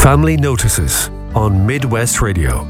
Family Notices on Midwest Radio.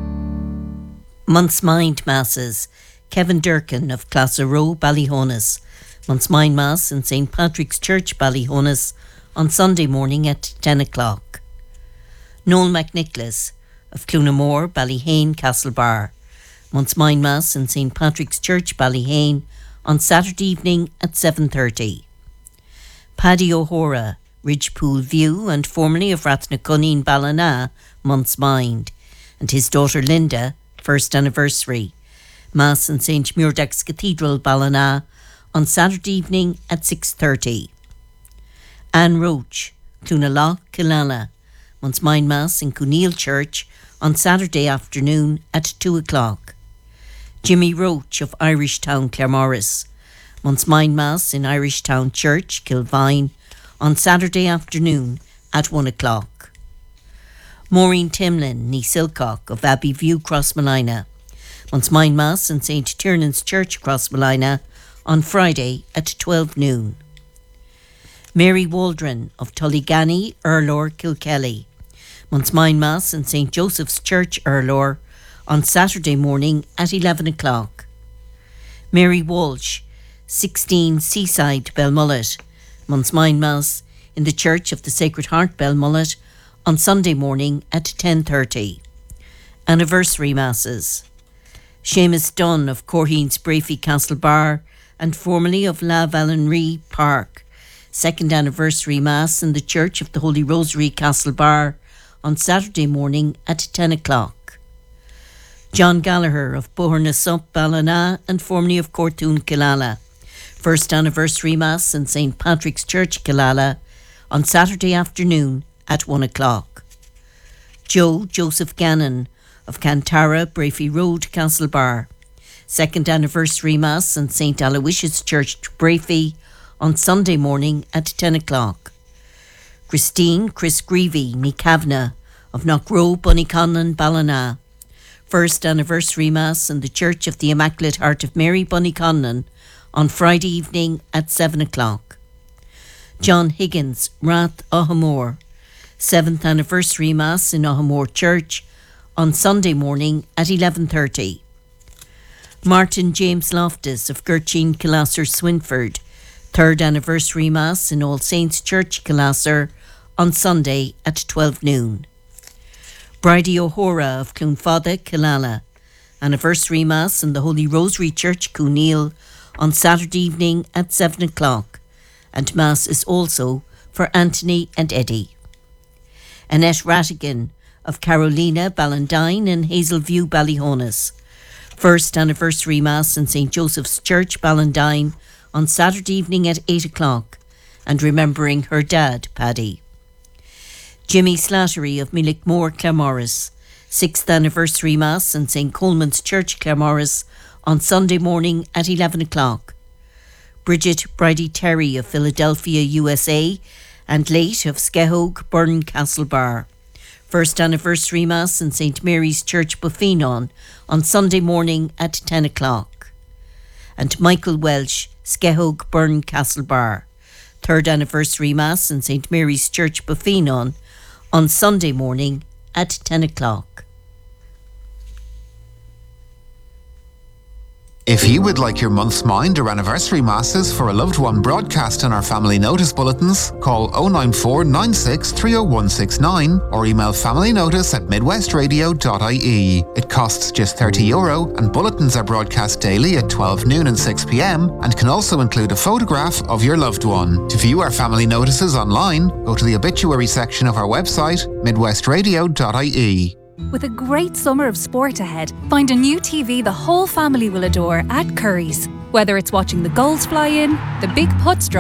Month's Mind Masses. Kevin Durkin of Classer Row, Ballyhonus. Month's Mind Mass in St. Patrick's Church, Ballyhonus, on Sunday morning at 10 o'clock. Noel McNicholas of Clunamore, Ballyhane, Castlebar. Month's Mind Mass in St. Patrick's Church, Ballyhane, on Saturday evening at 7:30. Paddy O'Hora, Ridgepool View, and formerly of Rathnacunneen, Ballina, Month's Mind, and his daughter Linda, first anniversary. Mass in St. Muirdax Cathedral, Ballina, on Saturday evening at 6:30. Anne Roach, Clunaloch, Killala, Month's Mind Mass in Cooneil Church on Saturday afternoon at 2 o'clock. Jimmy Roach of Irishtown, Claremorris, Month's Mind Mass in Irishtown Church, Kilvine, on Saturday afternoon at 1 o'clock. Maureen Timlin, ní Silcock of Abbey View, Crossmolina, Month's Mind Mass in St. Tiernan's Church, Crossmolina, on Friday at 12 noon. Mary Waldron of Tullygany, Erlor, Kilkelly, Month's Mind Mass in St. Joseph's Church, Erlor, on Saturday morning at 11 o'clock. Mary Walsh, 16 Seaside, Belmullet, Month's Mind Mass in the Church of the Sacred Heart, Belmullet, on Sunday morning at 10:30. Anniversary Masses. Seamus Dunn of Corheen's Brafey, Castlebar, and formerly of La Valenrie Park, second anniversary Mass in the Church of the Holy Rosary, Castlebar, on Saturday morning at 10 o'clock. John Gallagher of Bohernasup, Ballina, and formerly of Cortoon, Killala, first anniversary Mass in St. Patrick's Church, Killala, on Saturday afternoon at 1 o'clock. Joseph Gannon of Cantara, Brafey Road, Castlebar, second anniversary Mass in St. Aloysius Church, Brafey, on Sunday morning at 10 o'clock. Chris Greavy, ní Kavanagh of Knockrow, Bunnyconlon, Ballina, first anniversary Mass in the Church of the Immaculate Heart of Mary, Bunnyconlon, on Friday evening at 7 o'clock. John Higgins, Rath, Ohamore, seventh anniversary Mass in Ohamore Church, on Sunday morning at 11:30. Martin James Loftus of Gurchin, Killasser, Swinford, third anniversary Mass in All Saints Church, Killasser, on Sunday at 12 noon. Bridie O'Hora of Clonfada, Killala, anniversary Mass in the Holy Rosary Church, Cooneil, on Saturday evening at 7 o'clock, and Mass is also for Anthony and Eddie. Annette Rattigan of Carolina, Ballandine, and Hazelview, Ballyhonus, first anniversary Mass in St. Joseph's Church, Ballandine, on Saturday evening at 8 o'clock, and remembering her dad, Paddy. Jimmy Slattery of Millickmore, Claremorris, sixth anniversary Mass in St. Coleman's Church, Claremorris, on Sunday morning at 11 o'clock. Bridget Bridie Terry of Philadelphia, USA, and late of Skehogue, Burn, Castlebar, first anniversary Mass in St. Mary's Church, Buffenon, on Sunday morning at 10 o'clock. And Michael Welsh, Skehogue, Burn, Castlebar, third anniversary Mass in St. Mary's Church, Buffenon, on Sunday morning at 10 o'clock. If you would like your month's mind or anniversary masses for a loved one broadcast in our family notice bulletins, call 094 96 30169 or email familynotice@midwestradio.ie. It costs just €30 and bulletins are broadcast daily at 12 noon and 6 p.m. and can also include a photograph of your loved one. To view our family notices online, go to the obituary section of our website, midwestradio.ie. With a great summer of sport ahead, find a new TV the whole family will adore at Curry's. Whether it's watching the goals fly in, the big putts drop,